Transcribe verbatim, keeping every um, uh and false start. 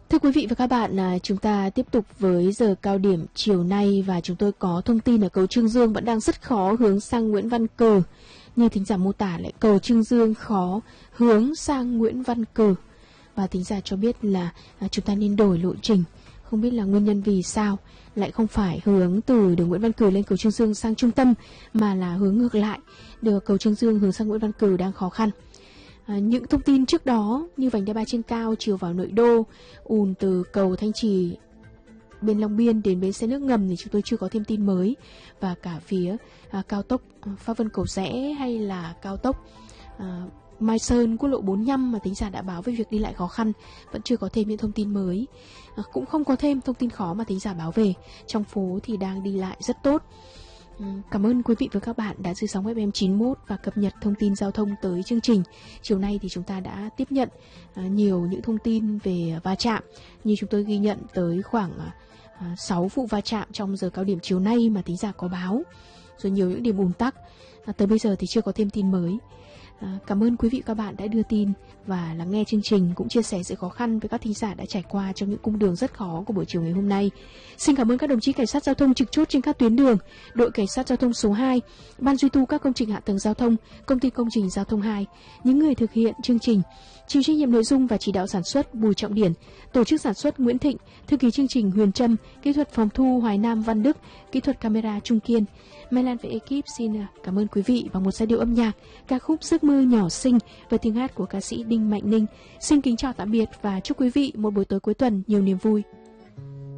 Thưa quý vị và các bạn, à, chúng ta tiếp tục với giờ cao điểm chiều nay và chúng tôi có thông tin ở cầu Trương Dương vẫn đang rất khó hướng sang Nguyễn Văn Cừ. Như thính giả mô tả lại cầu Trương Dương khó hướng sang Nguyễn Văn Cừ. Và thính giả cho biết là à, chúng ta nên đổi lộ trình. Không biết là nguyên nhân vì sao lại không phải hướng từ đường Nguyễn Văn Cừ lên cầu Trương Dương sang trung tâm mà là hướng ngược lại. Đường cầu Trương Dương hướng sang Nguyễn Văn Cừ đang khó khăn. À, những thông tin trước đó như vành đai ba trên cao chiều vào nội đô, ùn từ cầu Thanh Trì bên Long Biên đến bến xe nước ngầm thì chúng tôi chưa có thêm tin mới. Và cả phía à, cao tốc à, Pháp Vân Cầu Giẽ hay là cao tốc à, Mai Sơn quốc lộ bốn mươi lăm mà thính giả đã báo về việc đi lại khó khăn vẫn chưa có thêm những thông tin mới. À, cũng không có thêm thông tin khó mà thính giả báo về. Trong phố thì đang đi lại rất tốt. Cảm ơn quý vị và các bạn đã giữ sóng ép em chín mốt và cập nhật thông tin giao thông tới chương trình. Chiều nay thì chúng ta đã tiếp nhận uh, nhiều những thông tin về va chạm. Như chúng tôi ghi nhận tới khoảng uh, sáu vụ va chạm trong giờ cao điểm chiều nay mà thính giả có báo. Rồi nhiều những điểm ùn tắc. uh, Tới bây giờ thì chưa có thêm tin mới. À, cảm ơn quý vị và các bạn đã đưa tin và lắng nghe chương trình, cũng chia sẻ sự khó khăn với các thính giả đã trải qua trong những cung đường rất khó của buổi chiều ngày hôm nay. Xin cảm ơn các đồng chí cảnh sát giao thông trực chốt trên các tuyến đường, đội cảnh sát giao thông số hai, ban duy tu các công trình hạ tầng giao thông, công ty công trình giao thông hai, những người thực hiện chương trình, chịu trách nhiệm nội dung và chỉ đạo sản xuất Bùi Trọng Điển, tổ chức sản xuất Nguyễn Thịnh, thư ký chương trình Huyền Trâm, kỹ thuật phòng thu Hoài Nam Văn Đức, kỹ thuật camera Trung Kiên. Mai Lan và ekip xin cảm ơn quý vị và một giai điệu âm nhạc ca khúc Giấc mơ nhỏ xinh và tiếng hát của ca sĩ Đinh Mạnh Ninh. Xin kính chào tạm biệt và chúc quý vị một buổi tối cuối tuần nhiều niềm vui.